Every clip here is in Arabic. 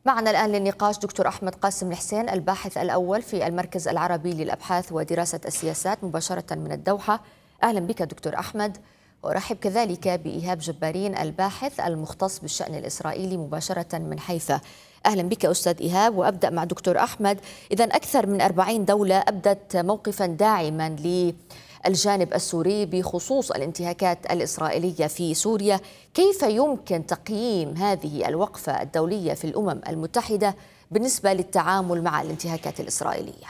معنا الآن للنقاش دكتور أحمد قاسم الحسين، الباحث الأول في المركز العربي للأبحاث ودراسة السياسات مباشرة من الدوحة. أهلا بك دكتور أحمد. وأرحب كذلك بإيهاب جبارين، الباحث المختص بالشأن الإسرائيلي مباشرة من حيفا. أهلا بك أستاذ إيهاب. وأبدأ مع دكتور أحمد. إذن أكثر من 40 دولة أبدت موقفا داعما للجانب السوري بخصوص الانتهاكات الإسرائيلية في سوريا. كيف يمكن تقييم هذه الوقفة الدولية في الأمم المتحدة بالنسبة للتعامل مع الانتهاكات الإسرائيلية؟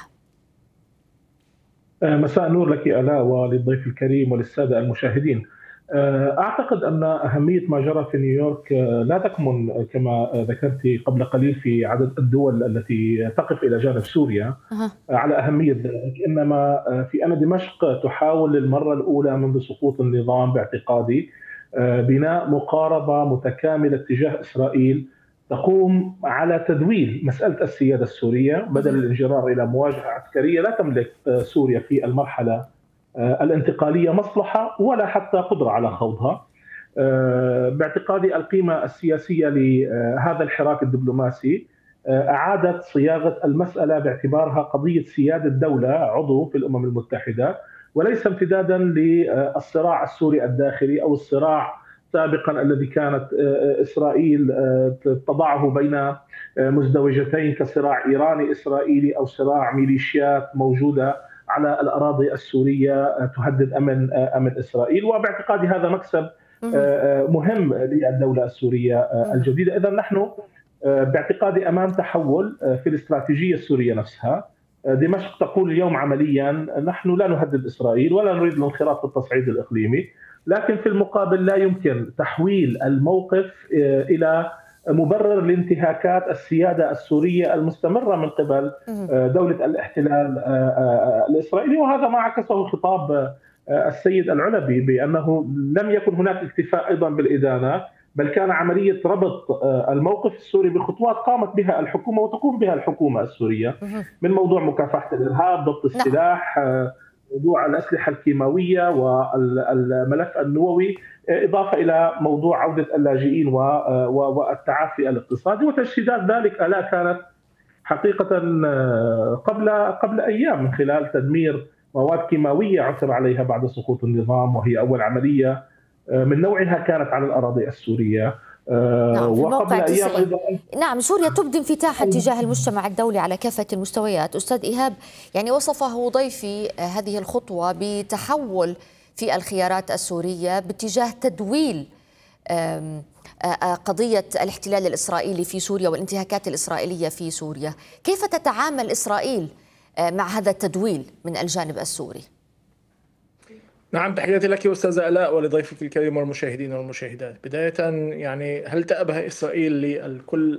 مساء النور لك آلاء وللضيف الكريم وللسادة المشاهدين. أعتقد أن أهمية ما جرى في نيويورك لا تكمن كما ذكرت قبل قليل في عدد الدول التي تقف إلى جانب سوريا على أهمية ذلك، إنما في أن دمشق تحاول للمرة الأولى منذ سقوط النظام باعتقادي بناء مقاربة متكاملة تجاه إسرائيل تقوم على تدويل مسألة السيادة السورية بدل الانجرار إلى مواجهة عسكرية لا تملك سوريا في المرحلة الانتقالية مصلحة ولا حتى قدرة على خوضها. باعتقادي القيمة السياسية لهذا الحراك الدبلوماسي أعادت صياغة المسألة باعتبارها قضية سيادة دولة عضو في الأمم المتحدة، وليس امتدادا للصراع السوري الداخلي أو الصراع سابقا الذي كانت إسرائيل تضعه بين مزدوجتين كصراع إيراني إسرائيلي أو صراع ميليشيات موجودة على الأراضي السورية تهدد أمن إسرائيل. وباعتقادي هذا مكسب مهم للدولة السورية الجديدة. إذن نحن باعتقادي أمام تحول في الاستراتيجية السورية نفسها. دمشق تقول اليوم عمليا نحن لا نهدد إسرائيل ولا نريد الانخراط في التصعيد الإقليمي، لكن في المقابل لا يمكن تحويل الموقف إلى مبرر لانتهاكات السيادة السورية المستمرة من قبل دولة الاحتلال الإسرائيلي. وهذا ما عكسه خطاب السيد العلبي بأنه لم يكن هناك اكتفاء أيضا بالإدانة، بل كان عملية ربط الموقف السوري بخطوات قامت بها الحكومة وتقوم بها الحكومة السورية، من موضوع مكافحة الإرهاب، ضبط السلاح، موضوع الأسلحة الكيماوية والملف النووي، إضافة إلى موضوع عودة اللاجئين والتعافي الاقتصادي. وتجسيدات ذلك ألا كانت حقيقة قبل أيام من خلال تدمير مواد كيماوية عثر عليها بعد سقوط النظام، وهي أول عملية من نوعها كانت على الأراضي السورية. نعم، في موقع 90. نعم، سوريا تبدي انفتاحا تجاه المجتمع الدولي على كافة المستويات. أستاذ إيهاب، يعني وصفه ضيفي هذه الخطوة بتحول في الخيارات السورية باتجاه تدويل قضية الاحتلال الإسرائيلي في سوريا والانتهاكات الإسرائيلية في سوريا. كيف تتعامل إسرائيل مع هذا التدويل من الجانب السوري؟ نعم، تحياتي لك أستاذة آلاء ولضيفك الكريم والمشاهدين والمشاهدات. بداية يعني هل تأبه إسرائيل لكل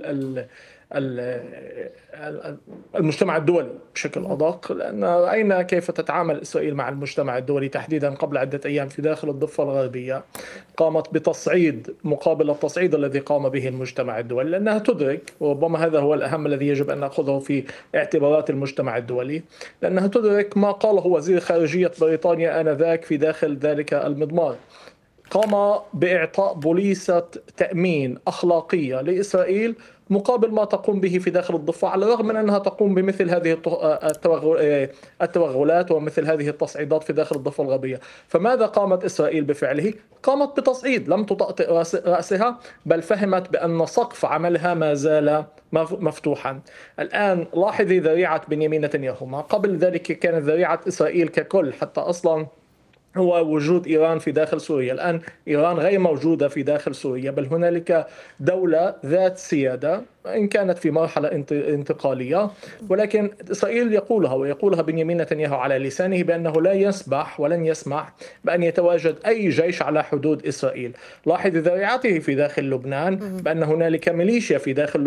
المجتمع الدولي بشكل أدق؟ لأن رأينا كيف تتعامل إسرائيل مع المجتمع الدولي تحديدا قبل عدة أيام في داخل الضفة الغربية. قامت بتصعيد مقابل التصعيد الذي قام به المجتمع الدولي، لأنها تدرك، وربما هذا هو الأهم الذي يجب أن نأخذه في اعتبارات المجتمع الدولي، لأنها تدرك ما قاله وزير خارجية بريطانيا آنذاك في داخل ذلك المضمار. قام بإعطاء بوليصة تأمين أخلاقية لإسرائيل مقابل ما تقوم به في داخل الضفة، على الرغم من أنها تقوم بمثل هذه التوغلات ومثل هذه التصعيدات في داخل الضفة الغربية. فماذا قامت إسرائيل بفعله؟ قامت بتصعيد، لم تطأطئ رأسها، بل فهمت بأن سقف عملها ما زال مفتوحا. الآن لاحظي ذريعة بنيامين نتنياهو. ما قبل ذلك كانت ذريعة إسرائيل ككل حتى أصلا هو وجود إيران في داخل سوريا. الآن إيران غير موجودة في داخل سوريا، بل هنالك دولة ذات سيادة إن كانت في مرحلة انتقالية، ولكن إسرائيل ويقولها بنيامين نتنياهو على لسانه بأنه لا يسمح ولن يسمح بأن يتواجد أي جيش على حدود إسرائيل. لاحظ ذريعته في داخل لبنان بأن هنالك ميليشيا في داخل